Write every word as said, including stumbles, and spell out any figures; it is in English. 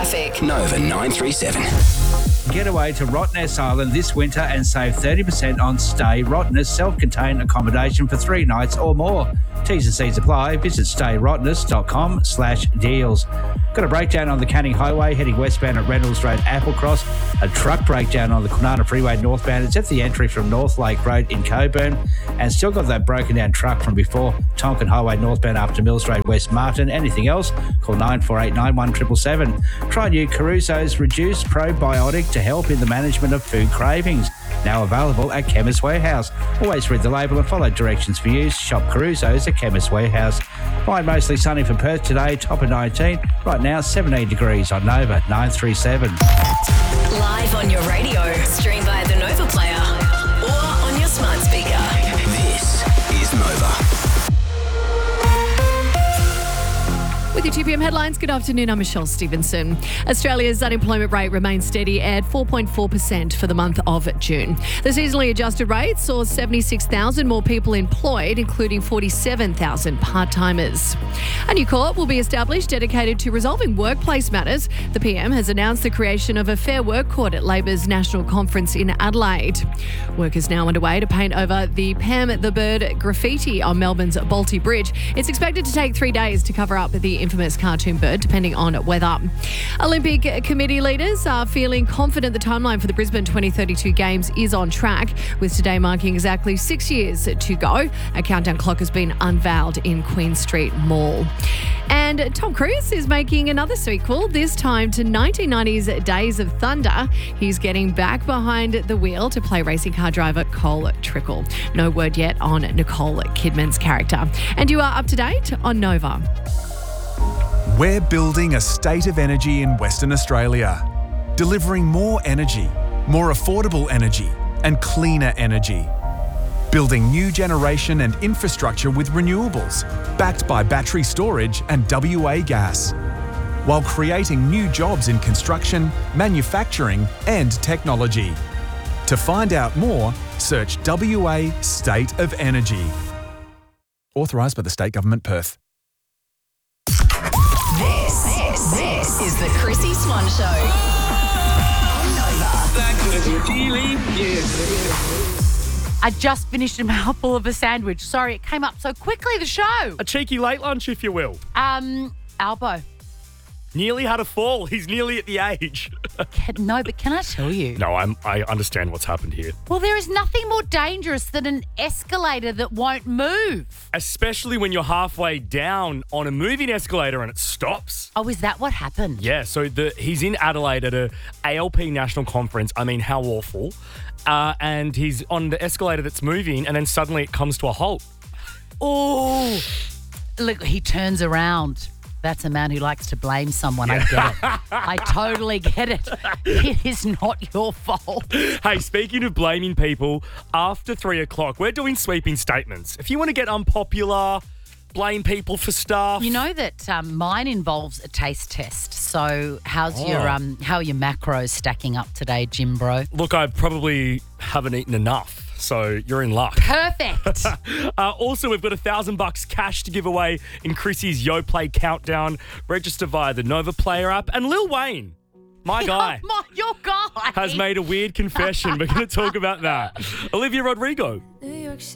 traffic. Nova nine three seven. Get away to Rottnest Island this winter and save thirty percent on stay Rottnest self-contained accommodation for three nights or more. T's and C's apply. Visit stayrottnest.com slash deals. Got a breakdown on the Canning Highway heading westbound at Reynolds Road, Applecross. A truck breakdown on the Kwinana Freeway northbound. It's at the entry from North Lake Road in Coburn. And still got that broken down truck from before. Tonkin Highway northbound after Mills Road, West Martin. Anything else? Call nine four eight nine one seven seven seven. Try new Caruso's Reduced Probiotic to help in the management of food cravings. Now available at Chemist Warehouse. Always read the label and follow directions for use. Shop Caruso's at Chemist Warehouse. Fine, mostly sunny for Perth today, top of nineteen. Right now, seventeen degrees on Nova nine three seven. Live on your radio. Stream via the Nova Player or on your smart speaker. This is Nova. With your two p m headlines, good afternoon, I'm Michelle Stevenson. Australia's unemployment rate remains steady at four point four percent for the month of June. The seasonally adjusted rate saw seventy-six thousand more people employed, including forty-seven thousand part-timers. A new court will be established dedicated to resolving workplace matters. The P M has announced the creation of a Fair Work Court at Labor's National Conference in Adelaide. Work is now underway to paint over the Pam the Bird graffiti on Melbourne's Balti Bridge. It's expected to take three days to cover up the infamous cartoon bird, depending on weather. Olympic committee leaders are feeling confident the timeline for the Brisbane twenty thirty-two Games is on track, with today marking exactly six years to go. A countdown clock has been unveiled in Queen Street Mall. And Tom Cruise is making another sequel, this time to nineteen nineties Days of Thunder. He's getting back behind the wheel to play racing car driver Cole Trickle. No word yet on Nicole Kidman's character. And you are up to date on Nova. We're building a state of energy in Western Australia, delivering more energy, more affordable energy, and cleaner energy. Building new generation and infrastructure with renewables, backed by battery storage and W A gas, while creating new jobs in construction, manufacturing, and technology. To find out more, search W A State of Energy. Authorised by the State Government, Perth. This, this, this is the Chrissy Swan Show. On Nova. I just finished a mouthful of a sandwich. Sorry, it came up so quickly, the show. A cheeky late lunch, if you will. Um, Albo. Nearly had a fall. He's nearly at the age. Can, no, but can I tell you? No, I'm, I understand what's happened here. Well, there is nothing more dangerous than an escalator that won't move. Especially when you're halfway down on a moving escalator and it stops. Oh, is that what happened? Yeah, so the he's in Adelaide at a A L P national conference. I mean, how awful. Uh, and he's on the escalator that's moving and then suddenly it comes to a halt. Oh, look, he turns around. That's a man who likes to blame someone. I get it. I totally get it. It is not your fault. Hey, speaking of blaming people, after three o'clock, we're doing sweeping statements. If you want to get unpopular, blame people for stuff. You know that um, mine involves a taste test. So how's Oh. your um, how are your macros stacking up today, Jim Bro? Look, I probably haven't eaten enough. So you're in luck. Perfect. uh, also, we've got a thousand bucks cash to give away in Chrissy's Yo Play Countdown. Register via the Nova Player app. And Lil Wayne, my guy, My, your guy has made a weird confession. We're going to talk about that. Olivia Rodrigo.